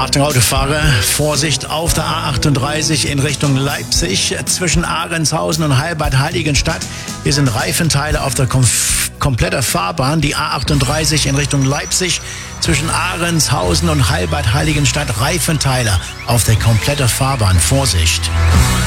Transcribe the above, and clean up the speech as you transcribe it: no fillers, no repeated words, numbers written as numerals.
Achtung Autofahrer, Vorsicht auf der A38 in Richtung Leipzig zwischen Ahrendshausen und Heilbad-Heiligenstadt. Hier sind Reifenteile auf der kompletter Fahrbahn. Die A38 in Richtung Leipzig zwischen Ahrendshausen und Heilbad-Heiligenstadt. Reifenteile auf der kompletten Fahrbahn. Vorsicht!